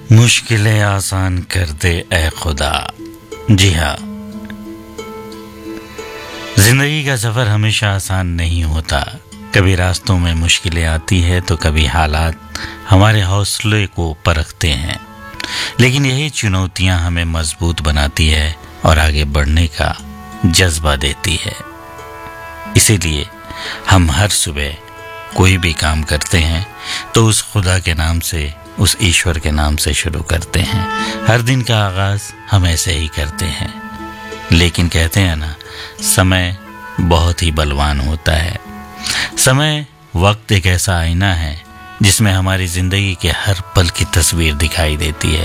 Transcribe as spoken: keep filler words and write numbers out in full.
मुश्किलें आसान कर दे ए खुदा। जी हाँ, जिंदगी का सफर हमेशा आसान नहीं होता। कभी रास्तों में मुश्किलें आती है तो कभी हालात हमारे हौसले को परखते हैं, लेकिन यही चुनौतियां हमें मजबूत बनाती है और आगे बढ़ने का जज्बा देती है। इसीलिए हम हर सुबह कोई भी काम करते हैं तो उस खुदा के नाम से, उस ईश्वर के नाम से शुरू करते हैं। हर दिन का आगाज हम ऐसे ही करते हैं, लेकिन कहते हैं ना, समय बहुत ही बलवान होता है। समय वक्त एक ऐसा आईना है जिसमें हमारी जिंदगी के हर पल की तस्वीर दिखाई देती है।